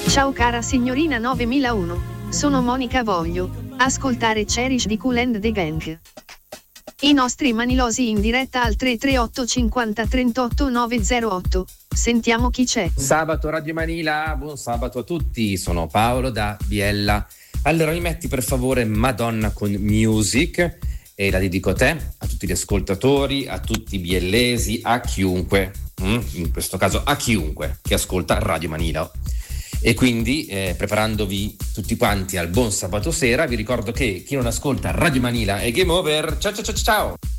Ciao cara signorina 9001. Sono Monica, voglio ascoltare Cherish di Kool and the Gang. I nostri manilosi in diretta al 338 50 38 908. Sentiamo chi c'è. Sabato Radio Manila, buon sabato a tutti, sono Paolo da Biella. Allora mi metti per favore Madonna con Music e la dedico a te, a tutti gli ascoltatori, a tutti i biellesi, a chiunque, in questo caso a chiunque che ascolta Radio Manila. E quindi preparandovi tutti quanti al buon sabato sera, vi ricordo che chi non ascolta Radio Manila è game over. Ciao ciao ciao ciao.